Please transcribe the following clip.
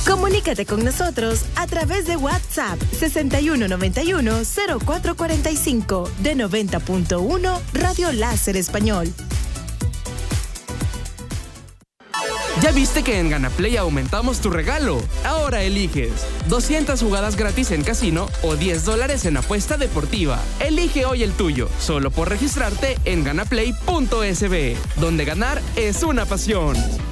Comunícate con nosotros a través de WhatsApp 6191-0445 de 90.1 Radio Láser Español. ¿Ya viste que en GanaPlay aumentamos tu regalo? Ahora eliges 200 jugadas gratis en casino o $10 en apuesta deportiva. Elige hoy el tuyo, solo por registrarte en ganaplay.sb, donde ganar es una pasión.